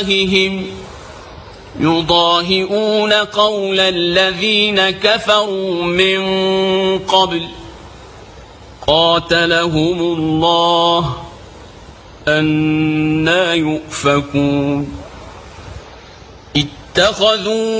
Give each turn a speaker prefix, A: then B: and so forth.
A: أفواههم يضاهئون قول الذين كفروا من قبل قاتلهم الله أنى يؤفكون اتخذوا